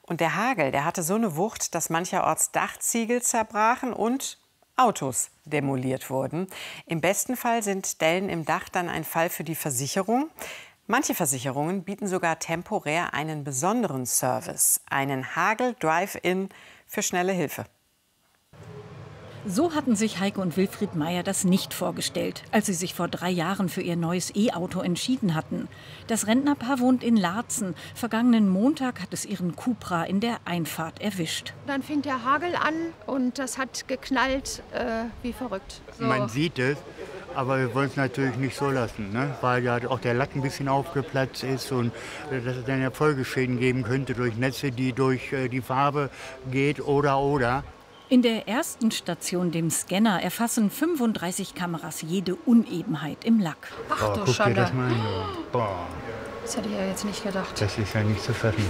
Und der Hagel, der hatte so eine Wucht, dass mancherorts Dachziegel zerbrachen und Autos demoliert wurden. Im besten Fall sind Dellen im Dach dann ein Fall für die Versicherung. Manche Versicherungen bieten sogar temporär einen besonderen Service, einen Hagel-Drive-In für schnelle Hilfe. So hatten sich Heike und Wilfried Meyer das nicht vorgestellt, als sie sich vor 3 Jahren für ihr neues E-Auto entschieden hatten. Das Rentnerpaar wohnt in Laatzen. Vergangenen Montag hat es ihren Cupra in der Einfahrt erwischt. Dann fing der Hagel an und das hat geknallt wie verrückt. So. Man sieht es, aber wir wollen es natürlich nicht so lassen, ne? Weil ja auch der Lack ein bisschen aufgeplatzt ist und dass es dann ja Folgeschäden geben könnte durch Netze, die durch die Farbe geht oder. In der ersten Station, dem Scanner, erfassen 35 Kameras jede Unebenheit im Lack. Ach du guck Schande. dir das mal an. Boah, Das hätte ich ja jetzt nicht gedacht. das ist ja nicht zu fassen.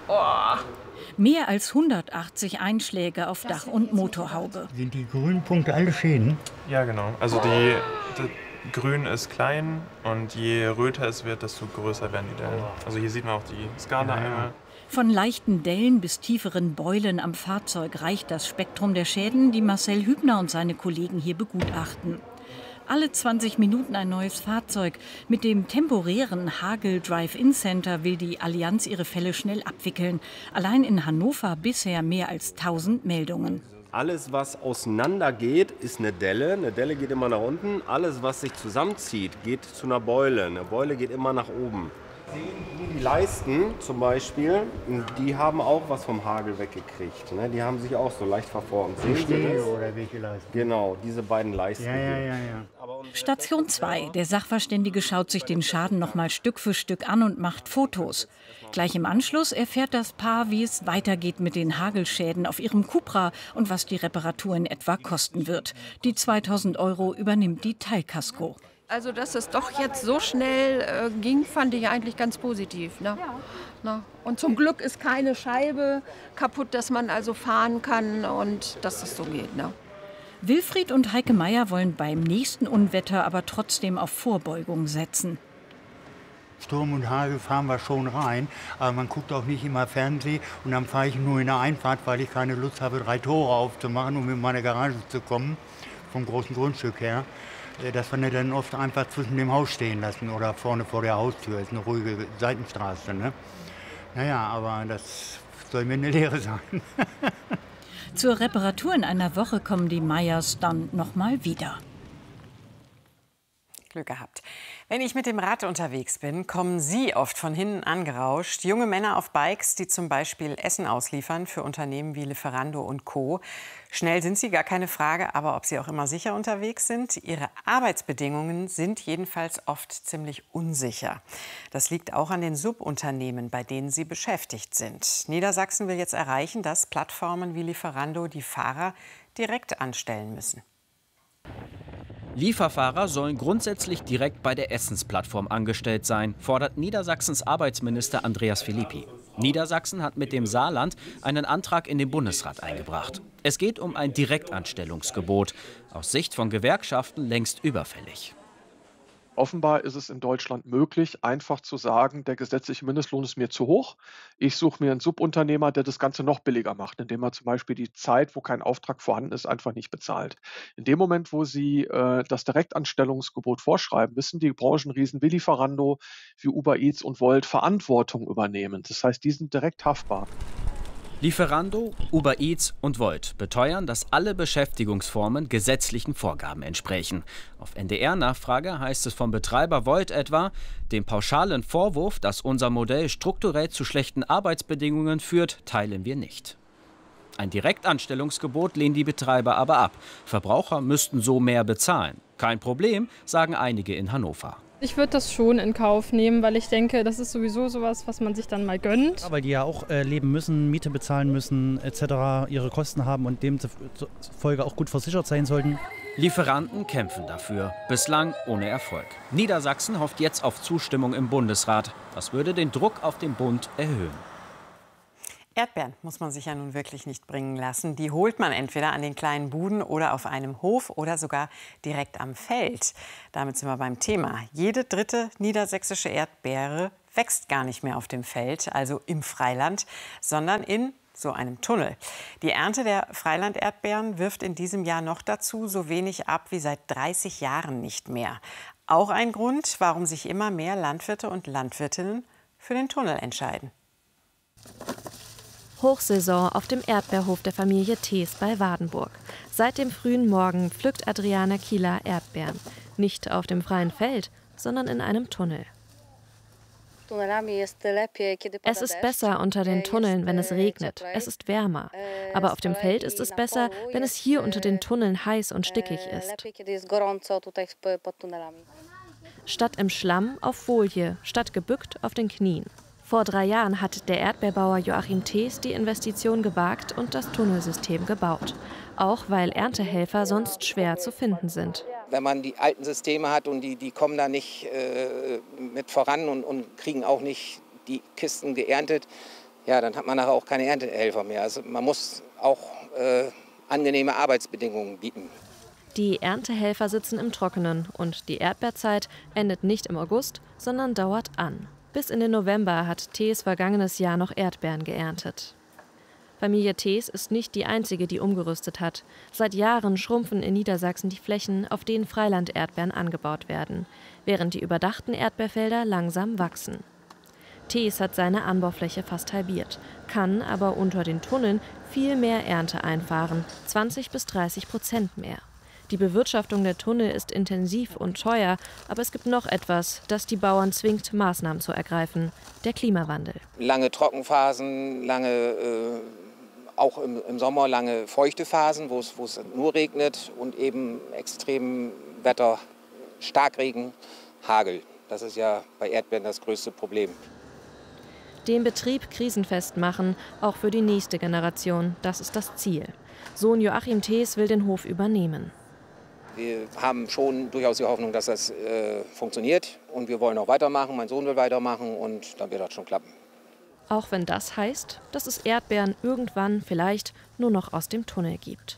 Mehr als 180 Einschläge auf Dach und Motorhaube. Sind die grünen Punkte alle Schäden? Ja, genau. Also die Grün ist klein und je röter es wird, desto größer werden die Dellen. Also hier sieht man auch die Skala einmal. Von leichten Dellen bis tieferen Beulen am Fahrzeug reicht das Spektrum der Schäden, die Marcel Hübner und seine Kollegen hier begutachten. Alle 20 Minuten ein neues Fahrzeug. Mit dem temporären Hagel Drive-In Center will die Allianz ihre Fälle schnell abwickeln. Allein in Hannover bisher mehr als 1000 Meldungen. Alles, was auseinander geht, ist eine Delle. Eine Delle geht immer nach unten. Alles, was sich zusammenzieht, geht zu einer Beule. Eine Beule geht immer nach oben. Die Leisten zum Beispiel, die haben auch was vom Hagel weggekriegt. Ne? Die haben sich auch so leicht verformt. Sehen Sie das? Oder welche Leisten? Genau, diese beiden Leisten. Ja. Station 2. Der Sachverständige schaut sich den Schaden noch mal Stück für Stück an und macht Fotos. Gleich im Anschluss erfährt das Paar, wie es weitergeht mit den Hagelschäden auf ihrem Cupra und was die Reparatur in etwa kosten wird. Die 2.000 € übernimmt die Teilkasko. Also, dass es doch jetzt so schnell ging, fand ich eigentlich ganz positiv. Ne? Ja. Na, und zum Glück ist keine Scheibe kaputt, dass man also fahren kann und dass es so geht. Ne? Wilfried und Heike Meyer wollen beim nächsten Unwetter aber trotzdem auf Vorbeugung setzen. Sturm und Hagel fahren wir schon rein, aber man guckt auch nicht immer Fernsehen und dann fahre ich nur in der Einfahrt, weil ich keine Lust habe, 3 Tore aufzumachen, um in meine Garage zu kommen, vom großen Grundstück her. Dass wir nicht dann oft einfach zwischen dem Haus stehen lassen oder vorne vor der Haustür. Das ist eine ruhige Seitenstraße. Ne? Naja, aber das soll mir eine Lehre sein. Zur Reparatur in einer Woche kommen die Meyers dann noch mal wieder. Glück gehabt. Wenn ich mit dem Rad unterwegs bin, kommen Sie oft von hinten angerauscht. Junge Männer auf Bikes, die zum Beispiel Essen ausliefern für Unternehmen wie Lieferando und Co. Schnell sind sie, gar keine Frage, aber ob sie auch immer sicher unterwegs sind? Ihre Arbeitsbedingungen sind jedenfalls oft ziemlich unsicher. Das liegt auch an den Subunternehmen, bei denen sie beschäftigt sind. Niedersachsen will jetzt erreichen, dass Plattformen wie Lieferando die Fahrer direkt anstellen müssen. Lieferfahrer sollen grundsätzlich direkt bei der Essensplattform angestellt sein, fordert Niedersachsens Arbeitsminister Andreas Philippi. Niedersachsen hat mit dem Saarland einen Antrag in den Bundesrat eingebracht. Es geht um ein Direktanstellungsgebot, aus Sicht von Gewerkschaften längst überfällig. Offenbar ist es in Deutschland möglich, einfach zu sagen, der gesetzliche Mindestlohn ist mir zu hoch. Ich suche mir einen Subunternehmer, der das Ganze noch billiger macht, indem er zum Beispiel die Zeit, wo kein Auftrag vorhanden ist, einfach nicht bezahlt. In dem Moment, wo Sie das Direktanstellungsgebot vorschreiben, müssen die Branchenriesen wie Lieferando, wie Uber Eats und Wolt Verantwortung übernehmen. Das heißt, die sind direkt haftbar. Lieferando, Uber Eats und Wolt beteuern, dass alle Beschäftigungsformen gesetzlichen Vorgaben entsprechen. Auf NDR-Nachfrage heißt es vom Betreiber Wolt etwa, den pauschalen Vorwurf, dass unser Modell strukturell zu schlechten Arbeitsbedingungen führt, teilen wir nicht. Ein Direktanstellungsgebot lehnen die Betreiber aber ab. Verbraucher müssten so mehr bezahlen. Kein Problem, sagen einige in Hannover. Ich würde das schon in Kauf nehmen, weil ich denke, das ist sowieso sowas, was man sich dann mal gönnt. Ja, weil die ja auch leben müssen, Miete bezahlen müssen etc., ihre Kosten haben und demzufolge auch gut versichert sein sollten. Lieferanten kämpfen dafür, bislang ohne Erfolg. Niedersachsen hofft jetzt auf Zustimmung im Bundesrat. Das würde den Druck auf den Bund erhöhen. Erdbeeren muss man sich ja nun wirklich nicht bringen lassen. Die holt man entweder an den kleinen Buden oder auf einem Hof oder sogar direkt am Feld. Damit sind wir beim Thema. Jede dritte niedersächsische Erdbeere wächst gar nicht mehr auf dem Feld, also im Freiland, sondern in so einem Tunnel. Die Ernte der Freilanderdbeeren wirft in diesem Jahr noch dazu so wenig ab wie seit 30 Jahren nicht mehr. Auch ein Grund, warum sich immer mehr Landwirte und Landwirtinnen für den Tunnel entscheiden. Hochsaison auf dem Erdbeerhof der Familie Thees bei Wardenburg. Seit dem frühen Morgen pflückt Adriana Kieler Erdbeeren. Nicht auf dem freien Feld, sondern in einem Tunnel. Es ist besser unter den Tunneln, wenn es regnet. Es ist wärmer. Aber auf dem Feld ist es besser, wenn es hier unter den Tunneln heiß und stickig ist. Statt im Schlamm auf Folie, statt gebückt auf den Knien. Vor 3 Jahren hat der Erdbeerbauer Joachim Thees die Investition gewagt und das Tunnelsystem gebaut. Auch weil Erntehelfer sonst schwer zu finden sind. Wenn man die alten Systeme hat und die kommen da nicht mit voran und kriegen auch nicht die Kisten geerntet, ja, dann hat man nachher auch keine Erntehelfer mehr. Also man muss auch angenehme Arbeitsbedingungen bieten. Die Erntehelfer sitzen im Trockenen und die Erdbeerzeit endet nicht im August, sondern dauert an. Bis in den November hat Thees vergangenes Jahr noch Erdbeeren geerntet. Familie Thees ist nicht die einzige, die umgerüstet hat. Seit Jahren schrumpfen in Niedersachsen die Flächen, auf denen Freilanderdbeeren angebaut werden, während die überdachten Erdbeerfelder langsam wachsen. Thees hat seine Anbaufläche fast halbiert, kann aber unter den Tunneln viel mehr Ernte einfahren, 20–30% mehr. Die Bewirtschaftung der Tunnel ist intensiv und teuer, aber es gibt noch etwas, das die Bauern zwingt, Maßnahmen zu ergreifen: der Klimawandel. Lange Trockenphasen, auch im Sommer lange feuchte Phasen, wo es nur regnet, und eben extrem Wetter, Starkregen, Hagel. Das ist ja bei Erdbeeren das größte Problem. Den Betrieb krisenfest machen, auch für die nächste Generation, das ist das Ziel. Sohn Joachim Thees will den Hof übernehmen. Wir haben schon durchaus die Hoffnung, dass das funktioniert, und wir wollen auch weitermachen. Mein Sohn will weitermachen, und dann wird das schon klappen. Auch wenn das heißt, dass es Erdbeeren irgendwann vielleicht nur noch aus dem Tunnel gibt.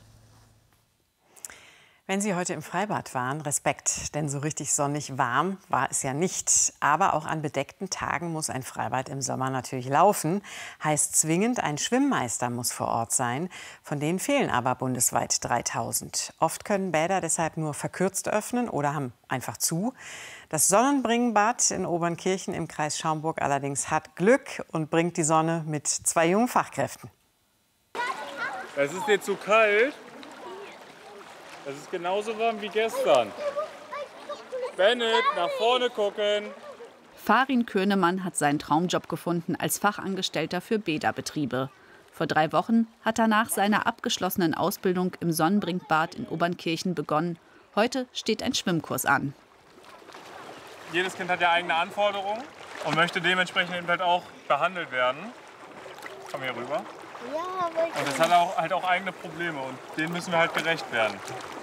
Wenn Sie heute im Freibad waren, Respekt, denn so richtig sonnig warm war es ja nicht. Aber auch an bedeckten Tagen muss ein Freibad im Sommer natürlich laufen. Heißt zwingend, ein Schwimmmeister muss vor Ort sein. Von denen fehlen aber bundesweit 3000. Oft können Bäder deshalb nur verkürzt öffnen oder haben einfach zu. Das Sonnenbringenbad in Obernkirchen im Kreis Schaumburg allerdings hat Glück und bringt die Sonne mit 2 jungen Fachkräften. Es ist dir zu kalt. Es ist genauso warm wie gestern. Bennett, nach vorne gucken. Farin Könemann hat seinen Traumjob gefunden als Fachangestellter für Bäderbetriebe. Vor 3 Wochen hat er nach seiner abgeschlossenen Ausbildung im Sonnenbringbad in Obernkirchen begonnen. Heute steht ein Schwimmkurs an. Jedes Kind hat ja eigene Anforderungen und möchte dementsprechend eben halt auch behandelt werden. Komm hier rüber. Ja, aber und das hat halt auch eigene Probleme, und denen müssen wir halt gerecht werden.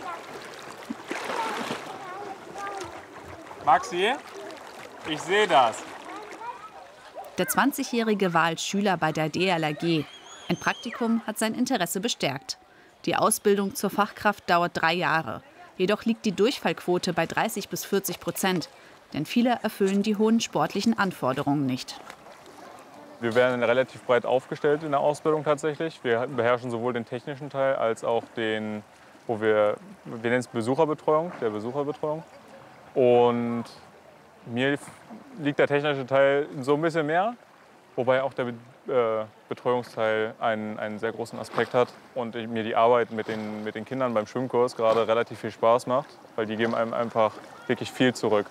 Maxi, ich sehe das. Der 20-Jährige war als Schüler bei der DLRG. Ein Praktikum hat sein Interesse bestärkt. Die Ausbildung zur Fachkraft dauert 3 Jahre. Jedoch liegt die Durchfallquote bei 30–40%. Denn viele erfüllen die hohen sportlichen Anforderungen nicht. Wir werden relativ breit aufgestellt in der Ausbildung tatsächlich. Wir beherrschen sowohl den technischen Teil als auch den, wir nennen es Besucherbetreuung, der Besucherbetreuung. Und mir liegt der technische Teil so ein bisschen mehr, wobei auch der Betreuungsteil einen sehr großen Aspekt hat und mir die Arbeit mit den Kindern beim Schwimmkurs gerade relativ viel Spaß macht, weil die geben einem einfach wirklich viel zurück.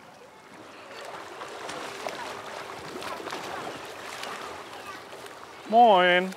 Moin.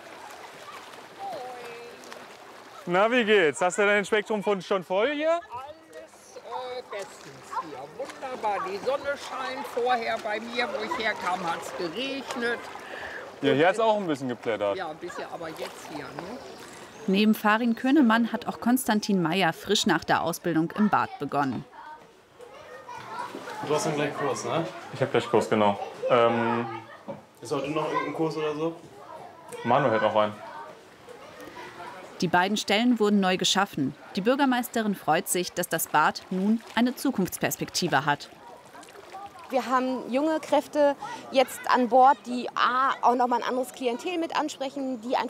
Na, wie geht's? Hast du dein Spektrum schon voll hier? Alles bestens hier. Wunderbar. Die Sonne scheint. Vorher bei mir, wo ich herkam, hat es geregnet. Ja, hier hat es auch ein bisschen geplättert. Ja, ein bisschen, aber jetzt hier. Ne? Neben Farin Könemann hat auch Konstantin Meyer frisch nach der Ausbildung im Bad begonnen. Du hast dann gleich Kurs, ne? Ich habe gleich Kurs, genau. Ist heute noch irgendein Kurs oder so? Manuel hält noch rein. Die beiden Stellen wurden neu geschaffen. Die Bürgermeisterin freut sich, dass das Bad nun eine Zukunftsperspektive hat. Wir haben junge Kräfte jetzt an Bord, die auch nochmal ein anderes Klientel mit ansprechen, die einfach